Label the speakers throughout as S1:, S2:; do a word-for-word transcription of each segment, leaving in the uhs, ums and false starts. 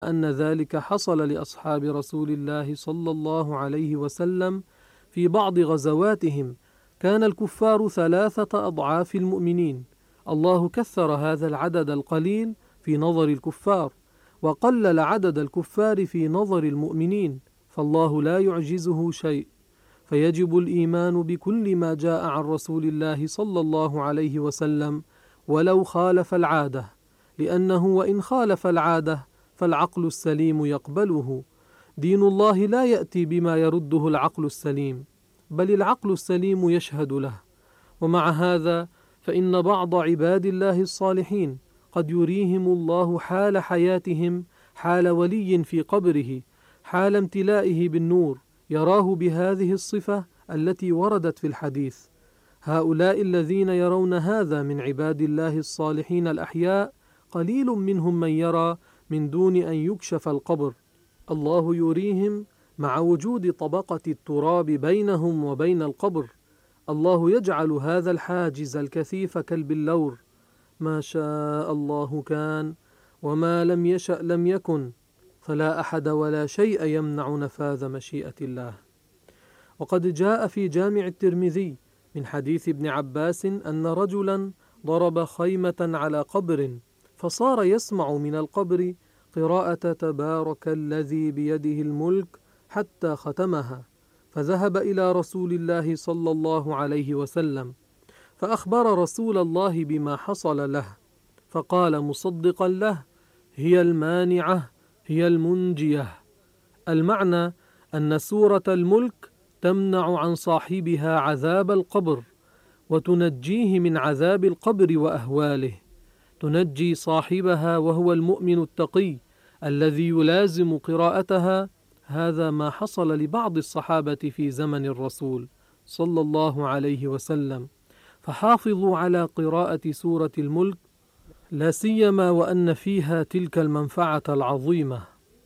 S1: أن ذلك حصل لأصحاب رسول الله صلى الله عليه وسلم في بعض غزواتهم. كان الكفار ثلاثة أضعاف المؤمنين. الله كثر هذا العدد القليل في نظر الكفار، وقلل عدد الكفار في نظر المؤمنين، فالله لا يعجزه شيء. فيجب الإيمان بكل ما جاء عن رسول الله صلى الله عليه وسلم ولو خالف العادة، لأنه وإن خالف العادة فالعقل السليم يقبله. دين الله لا يأتي بما يرده العقل السليم، بل العقل السليم يشهد له. ومع هذا فإن بعض عباد الله الصالحين قد يريهم الله حال حياتهم حال ولي في قبره، حال امتلائه بالنور، يراه بهذه الصفة التي وردت في الحديث. هؤلاء الذين يرون هذا من عباد الله الصالحين الأحياء قليل منهم من يرى من دون أن يكشف القبر. الله يريهم مع وجود طبقة التراب بينهم وبين القبر. الله يجعل هذا الحاجز الكثيف كالبلور، ما شاء الله كان وما لم يشأ لم يكن، فلا أحد ولا شيء يمنع نفاذ مشيئة الله. وقد جاء في جامع الترمذي من حديث ابن عباس أن رجلا ضرب خيمة على قبر، فصار يسمع من القبر قراءة تبارك الذي بيده الملك حتى ختمها، فذهب إلى رسول الله صلى الله عليه وسلم فأخبر رسول الله بما حصل له، فقال مصدقا له: هي المانعة، هي المنجية. المعنى أن سورة الملك تمنع عن صاحبها عذاب القبر، وتنجيه من عذاب القبر وأهواله، تنجي صاحبها وهو المؤمن التقي الذي يلازم قراءتها. هذا ما حصل لبعض الصحابة في زمن الرسول صلى الله عليه وسلم، فحافظوا على قراءة سورة الملك، لا سيما وأن فيها تلك المنفعة العظيمة.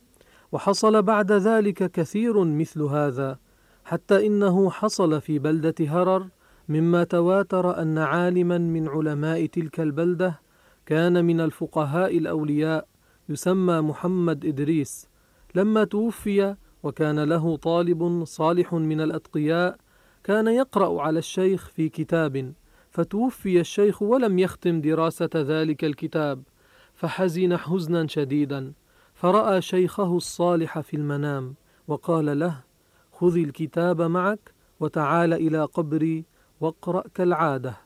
S1: وحصل بعد ذلك كثير مثل هذا، حتى إنه حصل في بلدة هرر مما تواتر أن عالما من علماء تلك البلدة كان من الفقهاء الأولياء يسمى محمد إدريس، لما توفي وكان له طالب صالح من الأتقياء كان يقرأ على الشيخ في كتاب، فتوفي الشيخ ولم يختم دراسة ذلك الكتاب، فحزن حزنا شديدا، فرأى شيخه الصالح في المنام وقال له: خذ الكتاب معك وتعال إلى قبري واقرأ كالعادة.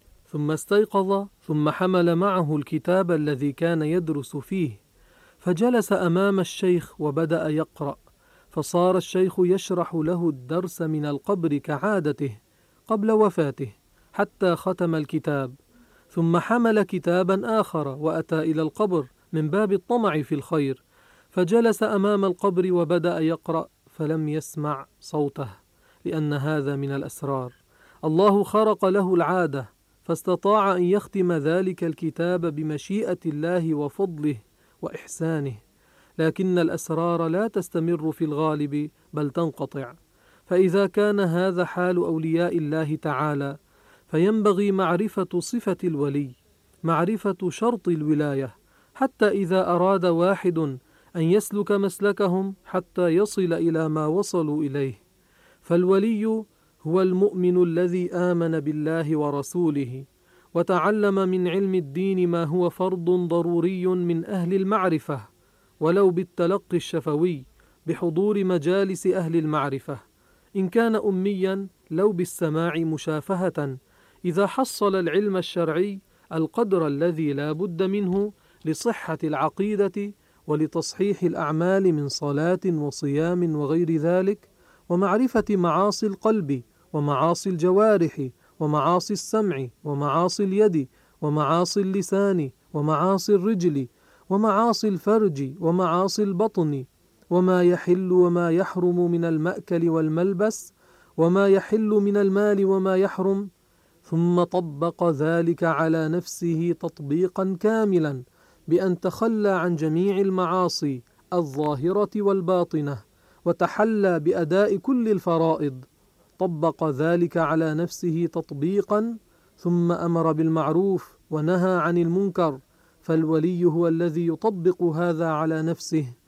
S1: ثم استيقظ، ثم حمل معه الكتاب الذي كان يدرس فيه، فجلس أمام الشيخ وبدأ يقرأ، فصار الشيخ يشرح له الدرس من القبر كعادته قبل وفاته حتى ختم الكتاب. ثم حمل كتابا آخر وأتى إلى القبر من باب الطمع في الخير، فجلس أمام القبر وبدأ يقرأ، فلم يسمع صوته، لأن هذا من الأسرار. الله خرق له العادة فاستطاع أن يختم ذلك الكتاب بمشيئة الله وفضله وإحسانه، لكن الأسرار لا تستمر في الغالب بل تنقطع. فإذا كان هذا حال أولياء الله تعالى، فينبغي معرفة صفة الولي، معرفة شرط الولاية، حتى إذا أراد واحد أن يسلك مسلكهم حتى يصل إلى ما وصلوا إليه. فالولي هو المؤمن الذي آمن بالله ورسوله وتعلم من علم الدين ما هو فرض ضروري من أهل المعرفة، ولو بالتلقي الشفوي بحضور مجالس أهل المعرفة، إن كان أميا لو بالسماع مشافهة، إذا حصل العلم الشرعي القدر الذي لا بد منه لصحة العقيدة ولتصحيح الأعمال من صلاة وصيام وغير ذلك، ومعرفة معاصي القلب ومعاصي الجوارح ومعاصي السمع ومعاصي اليد ومعاصي اللسان ومعاصي الرجل ومعاصي الفرج ومعاصي البطن، وما يحل وما يحرم من المأكل والملبس، وما يحل من المال وما يحرم، ثم طبق ذلك على نفسه تطبيقا كاملا بأن تخلى عن جميع المعاصي الظاهرة والباطنة وتحلى بأداء كل الفرائض. طبق ذلك على نفسه تطبيقا، ثم أمر بالمعروف ونهى عن المنكر. فالولي هو الذي يطبق هذا على نفسه